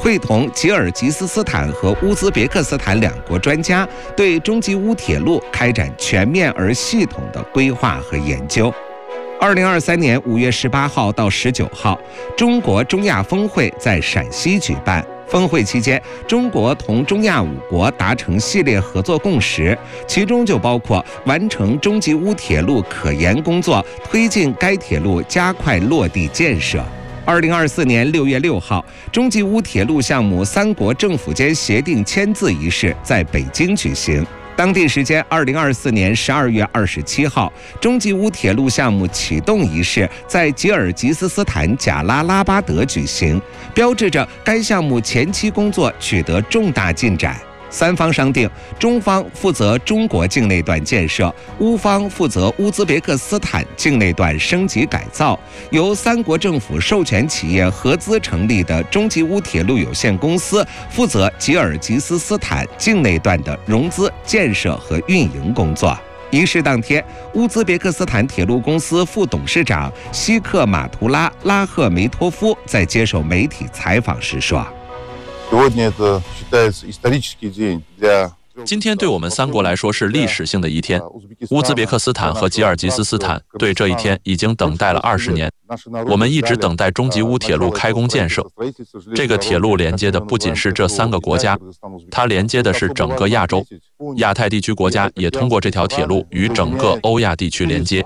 会同吉尔吉斯斯坦和乌兹别克斯坦两国专家，对中吉乌铁路开展全面而系统的规划和研究。2023年5月18号到19号，中国中亚峰会在陕西举办。峰会期间，中国同中亚5国达成系列合作共识，其中就包括完成中吉乌铁路可研工作，推进该铁路加快落地建设。2024年6月6号，中吉乌铁路项目3国政府间协定签字仪式在北京举行。当地时间2024年12月27号，中吉乌铁路项目启动仪式在吉尔吉斯斯坦贾拉拉巴德举行，标志着该项目前期工作取得重大进展。三方商定，中方负责中国境内段建设，乌方负责乌兹别克斯坦境内段升级改造，由3国政府授权企业合资成立的中吉乌铁路有限公司负责吉尔吉斯斯坦境内段的融资、建设和运营工作。仪式当天，乌兹别克斯坦铁路公司副董事长西克马图拉拉赫梅托夫在接受媒体采访时说： 今天对我们3国来说是历史性的一天。乌兹别克斯坦和吉尔吉斯斯坦对这一天已经等待了20年。我们一直等待中吉乌铁路开工建设。这个铁路连接的不仅是这3个国家，它连接的是整个亚洲。亚太地区国家也通过这条铁路与整个欧亚地区连接。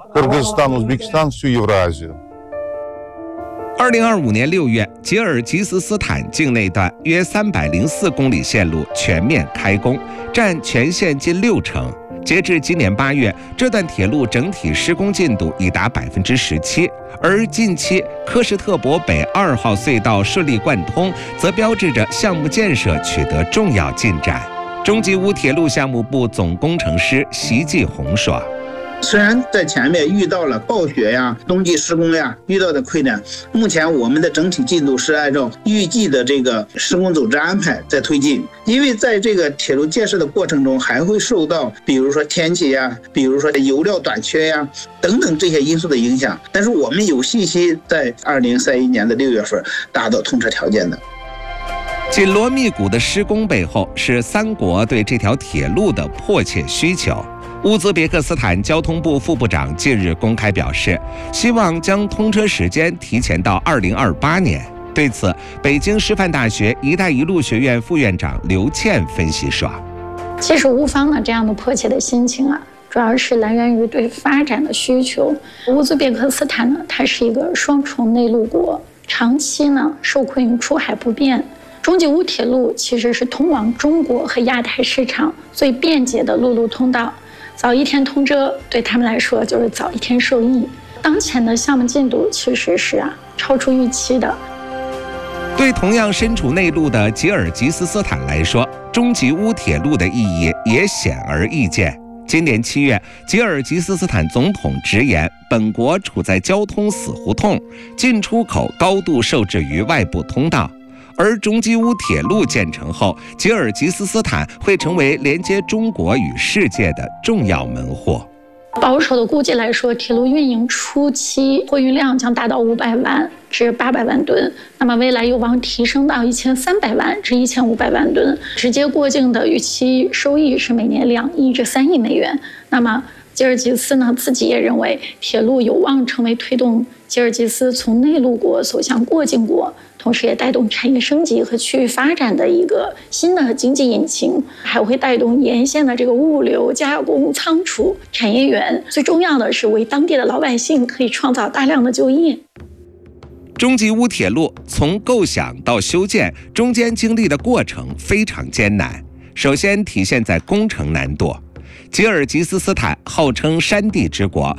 2025年6月，吉尔吉斯斯坦境内段约304公里线路全面开工，占全线近60%。截至今年8月，这段铁路整体施工进度已达17%，而近期科什特伯北2号隧道顺利贯通，则标志着项目建设取得重要进展。中吉乌铁路项目部总工程师席继红说： 虽然在前面遇到了暴雪呀、冬季施工呀遇到的困难，目前我们的整体进度是按照预计的这个施工走之安排在推进。因为在这个铁路建设的过程中，还会受到比如说天气呀、比如说油料短缺呀等等这些因素的影响，但是我们有信心在2031年的6月份达到通车条件的。 紧锣密鼓的施工背后是3国对这条铁路的迫切需求。乌兹别克斯坦交通部副部长近日公开表示，希望将通车时间提前到2028年。对此，北京师范大学“一带一路”学院副院长刘倩分析说： 其实乌方呢这样的迫切的心情主要是来源于对发展的需求。乌兹别克斯坦呢，它是一个双重内陆国，长期呢受困于出海不便。中吉乌铁路其实是通往中国和亚太市场最便捷的陆路通道。早一天通车，对他们来说就是早一天受益。当前的项目进度其实是超出预期的。 对同样身处内陆的吉尔吉斯斯坦来说，中吉乌铁路的意义也显而易见。今年7月，吉尔吉斯斯坦总统直言，本国处在交通死胡同，进出口高度受制于外部通道。而中吉乌铁路建成后，吉尔吉斯斯坦会成为连接中国与世界的重要门户。 保守的估计来说，铁路运营初期货运量将达到500万至800万吨，那么未来有望提升到1300万至1500万吨，直接过境的预期收益是每年2亿至3亿美元。那么吉尔吉斯呢自己也认为，铁路有望成为推动吉尔吉斯从内陆国走向过境国，同时也带动产业升级和区域发展的一个新的经济引擎，还会带动沿线的这个物流、加工、仓储产业园。最重要的是为当地的老百姓可以创造大量的就业。 中吉乌铁路从构想到修建，中间经历的过程非常艰难。首先体现在工程难度。吉尔吉斯斯坦号称山地之国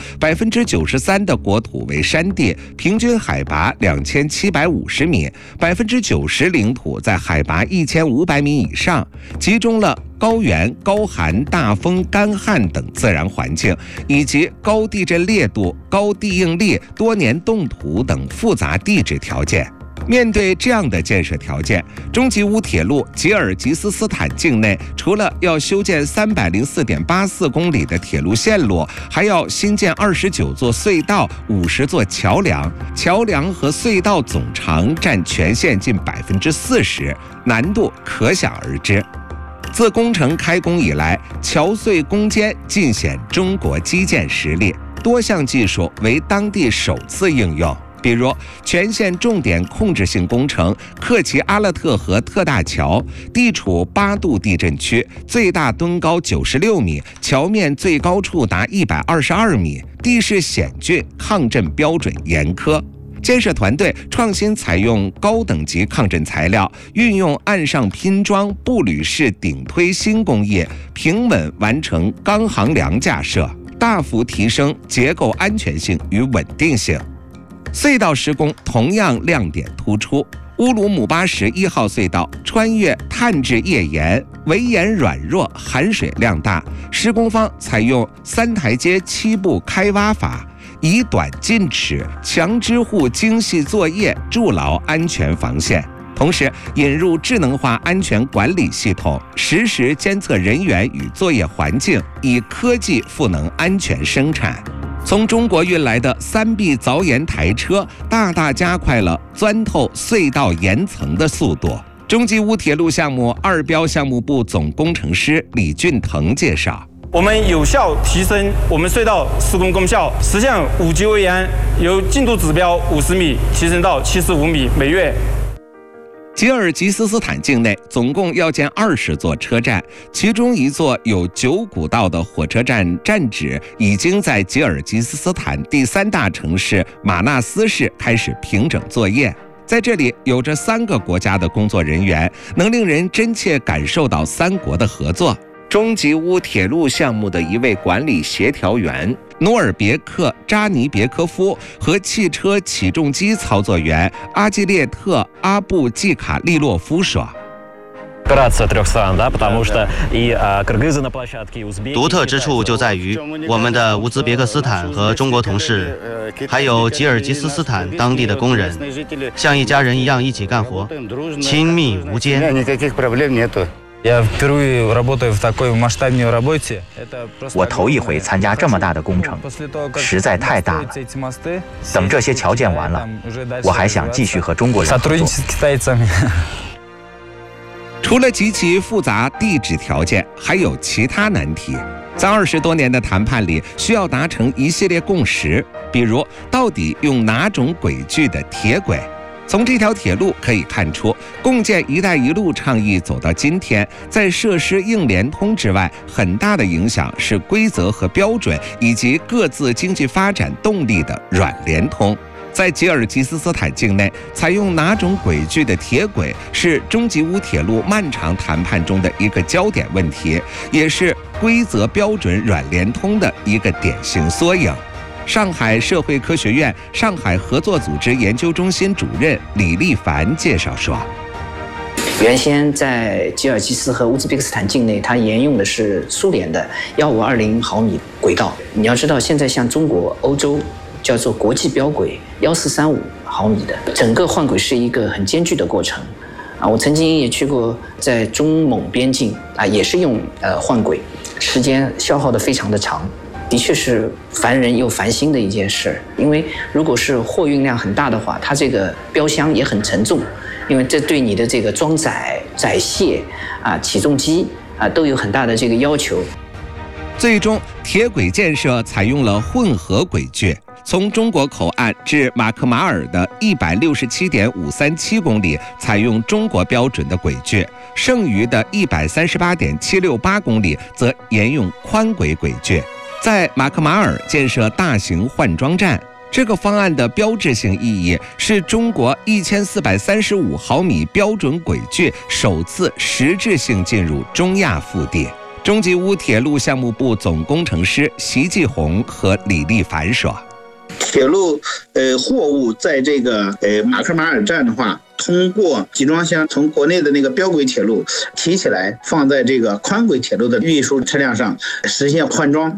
，93%的国土为山地，平均海拔2750米，90%领土在海拔1500米以上，集中了高原、高寒、大风、干旱等自然环境，以及高地震烈度、高地应力、多年冻土等复杂地质条件。 面对这样的建设条件，中吉乌铁路吉尔吉斯斯坦境内除了要修建304.84公里的铁路线路，还要新建29座隧道、50座桥梁，桥梁和隧道总长占全线近40%，难度可想而知。自工程开工以来，桥隧攻坚尽显中国基建实力，多项技术为当地首次应用。比如全线重点控制性工程克奇阿勒特河特大桥，地处8度地震区，最大墩高96米，桥面最高处达122米，地势险峻，抗震标准严苛。建设团队创新采用高等级抗震材料，运用岸上拼装、步履式顶推新工艺，平稳完成钢航梁架设，大幅提升结构安全性与稳定性。隧道施工同样亮点突出，乌鲁木巴什1号隧道穿越碳质页岩，围岩软弱，含水量大。施工方采用3台阶7步开挖法，以短进尺，强支护精细作业，筑牢安全防线。同时引入智能化安全管理系统，实时监测人员与作业环境，以科技赋能安全生产。从中国运来的3B 凿岩台车，大大加快了钻透隧道岩层的速度。中吉乌铁路项目2标项目部总工程师李俊腾介绍， 我们有效提升我们隧道施工功效，实现5级围岩由进度指标50米提升到75米每月。 吉尔吉斯斯坦境内总共要建20座车站，其中1座有9股道的火车站站址已经在吉尔吉斯斯坦第3大城市马纳斯市开始平整作业。在这里有着3个国家的工作人员，能令人真切感受到3国的合作。中吉乌铁路项目的一位管理协调员努尔别克·扎尼别科夫和汽车起重机操作员阿基列特·阿布季卡利洛夫说， 独特之处就在于我们的乌兹别克斯坦和中国同事，还有吉尔吉斯斯坦当地的工人，像一家人一样一起干活，亲密无间。 我头一回参加这么大的工程，实在太大了。等这些桥建完了，我还想继续和中国人合作。 除了极其复杂地质条件，还有其他难题。在20多年的谈判里，需要达成一系列共识，比如到底用哪种轨距的铁轨。从这条铁路可以看出，共建“一带一路”倡议走到今天，在设施硬联通之外，很大的影响是规则和标准以及各自经济发展动力的软联通。在吉尔吉斯斯坦境内，采用哪种轨距的铁轨是中吉乌铁路漫长谈判中的一个焦点问题，也是规则标准软联通的一个典型缩影。上海社会科学院上海合作组织研究中心主任李立凡介绍说， 原先在吉尔吉斯和乌兹别克斯坦境内，它沿用的是苏联的1520毫米轨道。你要知道，现在像中国、欧洲叫做国际标轨1435毫米的，整个换轨是一个很艰巨的过程。我曾经也去过在中蒙边境也是用换轨，时间消耗的非常的长。的确是烦人又烦心的一件事，因为如果是货运量很大的话，它这个标箱也很沉重，因为这对你的这个装载、载卸起重机都有很大的这个要求。 最终，铁轨建设采用了混合轨距，从中国口岸至马克马尔的167.537公里采用中国标准的轨距，剩余的138.768公里则沿用宽轨轨距。在马克马尔建设大型换装站，这个方案的标志性意义是中国1435毫米标准轨距首次实质性进入中亚腹地。中吉乌铁路项目部总工程师席继红和李立凡说， 铁路货物在这个马克马尔站的话，通过集装箱从国内的那个标轨铁路提起来，放在这个宽轨铁路的运输车辆上，实现换装。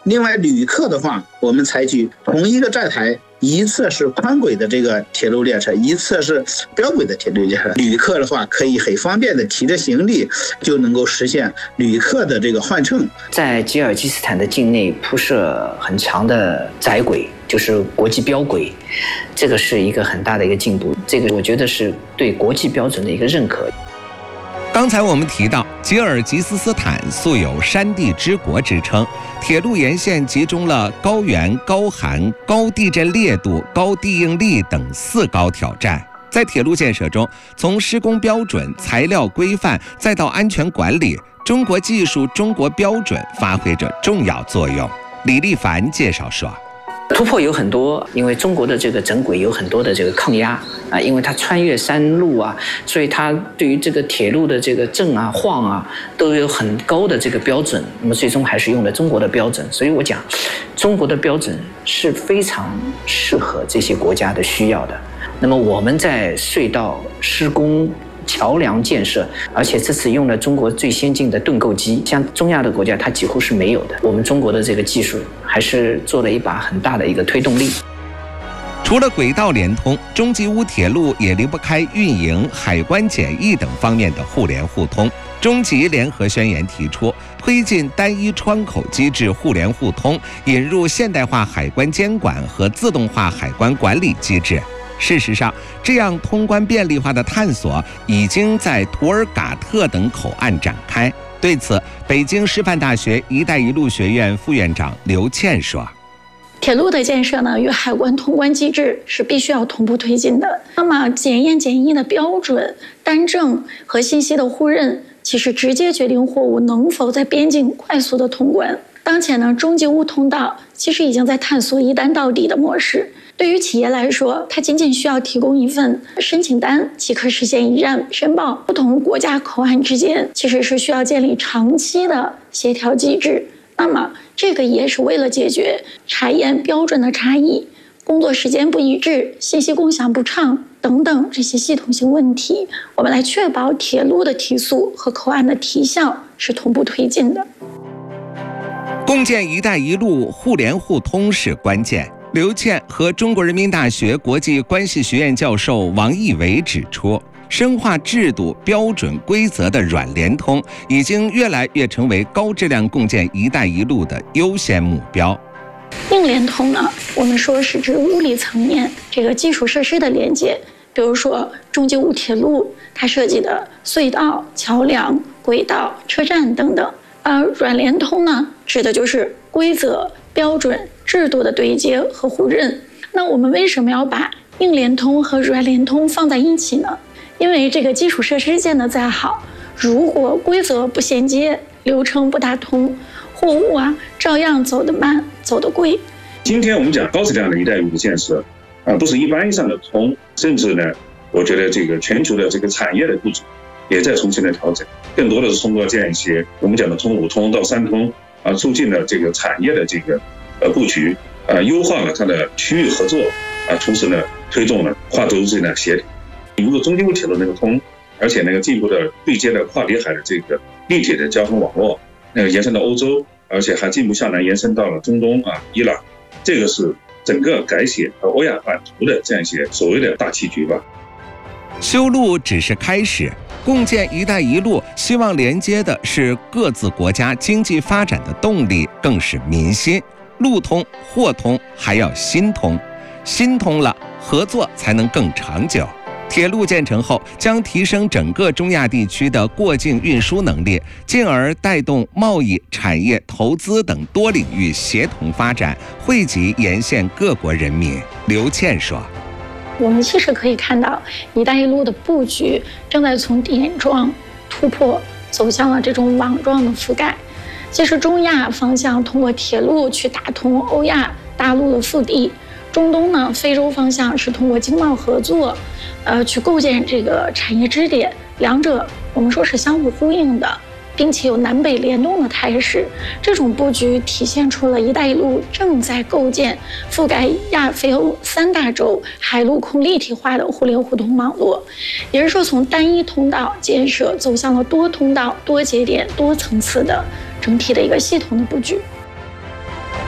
另外，旅客的话，我们采取同一个站台，一侧是宽轨的这个铁路列车，一侧是标轨的铁路列车。旅客的话，可以很方便的提着行李，就能够实现旅客的这个换乘。 在吉尔吉斯坦的境内铺设很长的窄轨，就是国际标轨，这个是一个很大的一个进步。这个我觉得是对国际标准的一个认可。 刚才我们提到，吉尔吉斯斯坦素有山地之国之称，铁路沿线集中了高原、高寒、高地震烈度、高地应力等4高挑战。在铁路建设中，从施工标准、材料规范，再到安全管理，中国技术、中国标准发挥着重要作用。李立凡介绍说， 突破有很多，因为中国的这个整轨有很多的这个抗压啊，因为它穿越山路啊，所以它对于这个铁路的这个震啊、晃啊都有很高的这个标准。那么最终还是用了中国的标准，所以我讲，中国的标准是非常适合这些国家的需要的。那么我们在隧道施工、桥梁建设，而且这次用了中国最先进的盾构机，像中亚的国家它几乎是没有的。我们中国的这个技术还是做了一把很大的一个推动力。 除了轨道联通，中吉乌铁路也离不开运营、海关检疫等方面的互联互通。中吉联合宣言提出，推进单一窗口机制互联互通，引入现代化海关监管和自动化海关管理机制。事实上，这样通关便利化的探索已经在图尔嘎特等口岸展开。对此，北京师范大学“一带一路”学院副院长刘倩说：“ 铁路的建设呢，与海关通关机制是必须要同步推进的。那么，检验检疫的标准、单证和信息的互认，其实直接决定货物能否在边境快速的通关。当前呢，中吉乌通道其实已经在探索一单到底的模式。对于企业来说，它仅仅需要提供一份申请单，即可实现一站申报。不同国家口岸之间其实是需要建立长期的协调机制。那么，这个也是为了解决查验标准的差异、工作时间不一致、信息共享不畅等等这些系统性问题，我们来确保铁路的提速和口岸的提效是同步推进的。 共建“一带一路”互联互通是关键。刘倩和中国人民大学国际关系学院教授王毅伟指出，深化制度、标准、规则的软联通已经越来越成为高质量共建“一带一路”的优先目标。 硬联通呢，我们说是指物理层面这个基础设施的连接，比如说中吉乌铁路它设计的隧道、桥梁、轨道、车站等等。而软联通呢，指的就是规则、标准、制度的对接和互认。那我们为什么要把硬联通和软联通放在一起呢？因为这个基础设施建得再好，如果规则不衔接，流程不打通，货物啊照样走得慢，走得贵。 今天我们讲高质量的一带一路建设，不是一般意义上的通，甚至呢，我觉得这个全球的这个产业的布局也在重新的调整，更多的是通过这样一些我们讲的从5通到3通促进了这个产业的这个布局，优化了它的区域合作，同时呢推动了跨洲之间的协调。如果中吉乌铁路能够通，而且能够进一步的对接了跨里海的这个立体的交通网络，延伸到欧洲，而且还进一步向南延伸到了中东伊朗，这个是整个改写和欧亚版图的这样一些所谓的大棋局吧。 修路只是开始，共建“一带一路”希望连接的是各自国家经济发展的动力，更是民心。路通、货通，还要心通，心通了，合作才能更长久。铁路建成后，将提升整个中亚地区的过境运输能力，进而带动贸易、产业、投资等多领域协同发展，惠及沿线各国人民。刘倩说：“ 我们其实可以看到，“一带一路”的布局正在从点状突破，走向了这种网状的覆盖。其实中亚方向通过铁路去打通欧亚大陆的腹地，中东呢，非洲方向是通过经贸合作，去构建这个产业支点，两者我们说是相互呼应的，并且有南北联动的态势。这种布局体现出了“一带一路”正在构建覆盖亚非欧3大洲海陆空立体化的互联互通网络，也是说从单一通道建设走向了多通道、多节点、多层次的整体的一个系统的布局。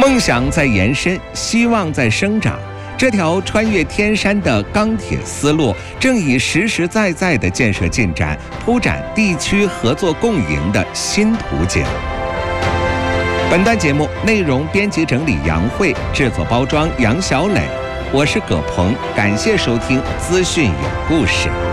梦想在延伸，希望在生长。这条穿越天山的钢铁丝路，正以实实在在的建设进展，铺展地区合作共赢的新途径。本段节目内容编辑整理杨慧，制作包装杨小磊，我是葛鹏，感谢收听资讯有故事。